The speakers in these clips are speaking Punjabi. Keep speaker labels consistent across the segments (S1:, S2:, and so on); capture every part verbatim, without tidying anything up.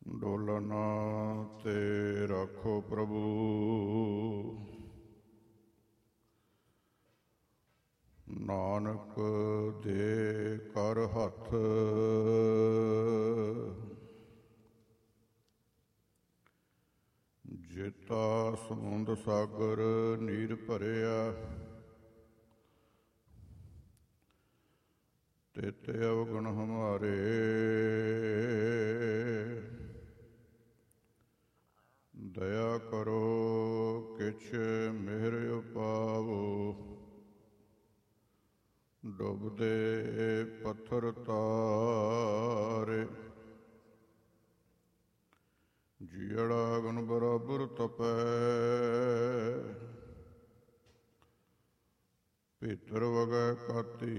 S1: ਡੋਲਨਾ ਤੇ ਰੱਖੋ ਪ੍ਰਭੂ, ਨਾਨਕ ਦੇ ਕਰ ਹੱਥ। ਜੇਤਾ ਸਮੁੰਦ ਸਾਗਰ ਨੀਰ ਭਰਿਆ, ਤੇਤੇ ਅਵਗੁਣ ਹਮਾਰੇ। ਦਇਆ ਕਰੋ ਕਿਛ ਮਿਹਰ ਉਪਾਵੋ, ਡੁੱਬਦੇ ਪੱਥਰ ਤਾਰੇ। ਜੀਅੜਾ ਗੁਣ ਬਰਾਬਰ ਤਪੈ, ਭੀਤਰ ਵਗੈ ਕਾਤੀ।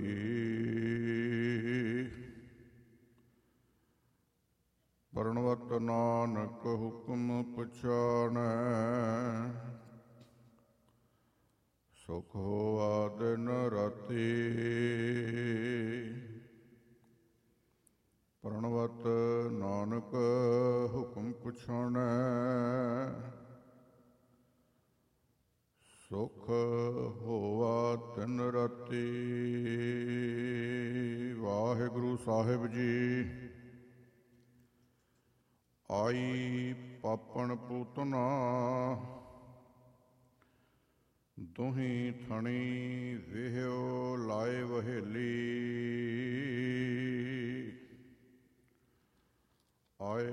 S1: ਪਰਣਵਤ ਨਾਨਕ ਹੁਕਮ ਪਛਾਣੈ, ਸੁਖ ਹੋਆ ਦਿਨ ਰਾਤੀ। ਪਰਣਵਤ ਨਾਨਕ ਹੁਕਮ ਪਛਾਣੈ, ਸੁਖ ਹੋਆ ਦਿਨ ਰਾਤੀ। ਵਾਹਿਗੁਰੂ ਸਾਹਿਬ ਜੀ। ਆਈ ਪਾਪਣ ਪੂਤਨਾ, ਦੁਹੀ ਥਣੀ ਵਿਹਓ ਲਾਏ ਵਹੇਲੀ। ਆਏ